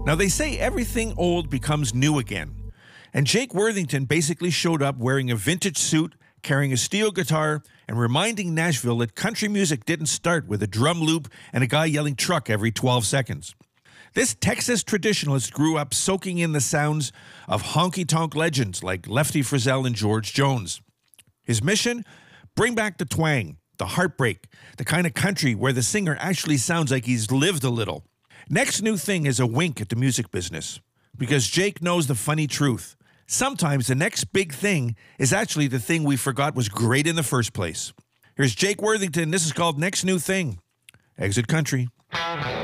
Now, they say everything old becomes new again. And Jake Worthington basically showed up wearing a vintage suit, carrying a steel guitar, and reminding Nashville that country music didn't start with a drum loop and a guy yelling truck every 12 seconds. This Texas traditionalist grew up soaking in the sounds of honky-tonk legends like Lefty Frizzell and George Jones. His mission? Bring back the twang, the heartbreak, the kind of country where the singer actually sounds like he's lived a little. Next New Thing is a wink at the music business, because Jake knows the funny truth. Sometimes the next big thing is actually the thing we forgot was great in the first place. Here's Jake Worthington. This is called Next New Thing. Exit Country.